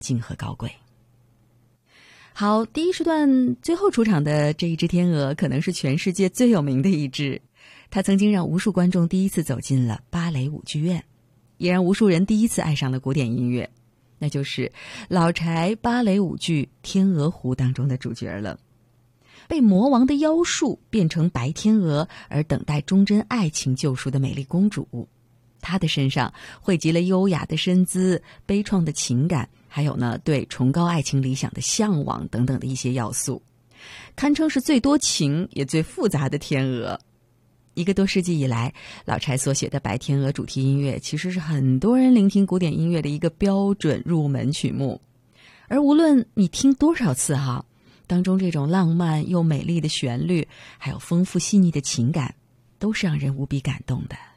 静和高贵。好，第一时段最后出场的这一只天鹅可能是全世界最有名的一只，它曾经让无数观众第一次走进了芭蕾舞剧院，也让无数人第一次爱上了古典音乐，那就是老柴芭蕾舞剧《天鹅湖》当中的主角了。被魔王的妖术变成白天鹅而等待忠贞爱情救赎的美丽公主，她的身上汇集了优雅的身姿、悲怆的情感，还有呢对崇高爱情理想的向往等等的一些要素，堪称是最多情也最复杂的天鹅。1个多世纪以来，老柴所写的白天鹅主题音乐其实是很多人聆听古典音乐的一个标准入门曲目，而无论你听多少次当中这种浪漫又美丽的旋律，还有丰富细腻的情感，都是让人无比感动的。